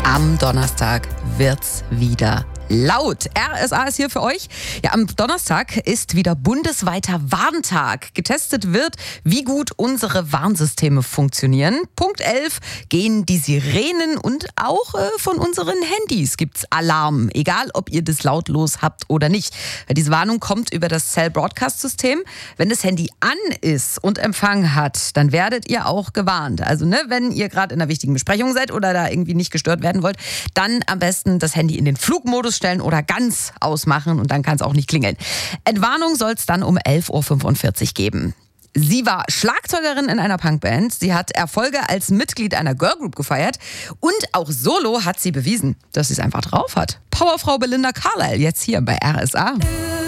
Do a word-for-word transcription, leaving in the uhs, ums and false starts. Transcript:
Am Donnerstag wird's wieder laut. R S A ist hier für euch. Ja, am Donnerstag ist wieder bundesweiter Warntag. Getestet wird, wie gut unsere Warnsysteme funktionieren. Punkt elf gehen die Sirenen und auch äh, von unseren Handys gibt's Alarm. Egal, ob ihr das lautlos habt oder nicht. Diese Warnung kommt über das Cell Broadcast System. Wenn das Handy an ist und Empfang hat, dann werdet ihr auch gewarnt. Also, ne, wenn ihr gerade in einer wichtigen Besprechung seid oder da irgendwie nicht gestört werden wollt, dann am besten das Handy in den Flugmodus stellen oder ganz ausmachen und dann kann es auch nicht klingeln. Entwarnung soll es dann um elf Uhr fünfundvierzig geben. Sie war Schlagzeugerin in einer Punkband. Sie hat Erfolge als Mitglied einer Girlgroup gefeiert. Und auch solo hat sie bewiesen, dass sie es einfach drauf hat. Powerfrau Belinda Carlisle, jetzt hier bei R S A.